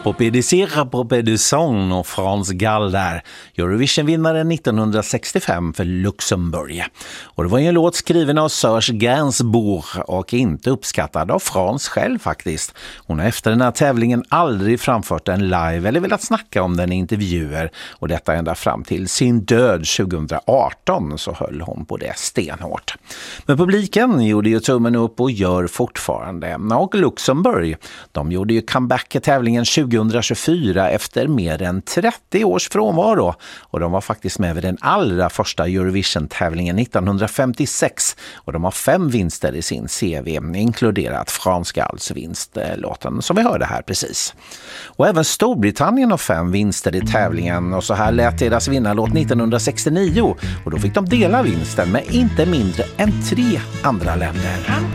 Popédisera Popédison och Frans Gall där. Eurovision-vinnaren 1965 för Luxemburg. Och det var ju en låt skriven av Serge Gainsbourg och inte uppskattad av Frans själv faktiskt. Hon har efter den här tävlingen aldrig framfört den live eller velat snacka om den i intervjuer. Och detta ända fram till sin död 2018 så höll hon på det stenhårt. Men publiken gjorde ju tummen upp och gör fortfarande. Och Luxemburg, de gjorde ju comeback i tävlingen 2024 efter mer än 30 års frånvaro. Och de var faktiskt med vid den allra första Eurovision-tävlingen 1956. Och de har 5 vinster i sin CV, inkluderat Frans Galls vinstlåten som vi hörde här precis. Och även Storbritannien har 5 vinster i tävlingen. Och så här lät deras vinnarlåt 1969. Och då fick de dela vinsten med inte mindre än 3 andra länder.